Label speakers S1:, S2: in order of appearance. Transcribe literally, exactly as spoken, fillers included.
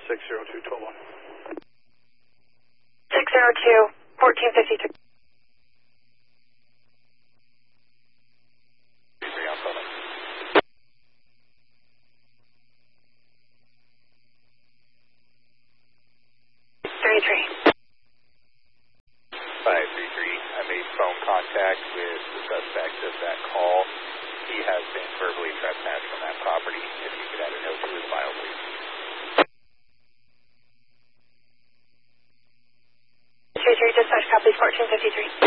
S1: six zero two twelve one.
S2: six zero two, fourteen fifty-three. thirty-three.
S3: five three three, I made phone contact with the suspect of that call. He has been verbally trespassed from that property. If you could add a note to his file, please.
S2: three three, dispatch copies, fourteen fifty-three.